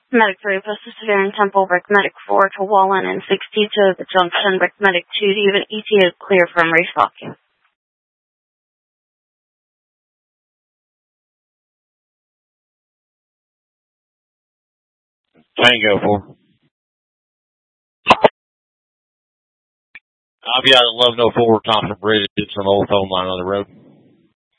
Medic 3, Post Severian Temple, Brick Medic 4 to Wallen and 60 to the junction, Brick Medic 2 to even ETA clear from restocking. Tango 4. I'll be out at 1104 Thompson Bridge. It's an old phone line on the road.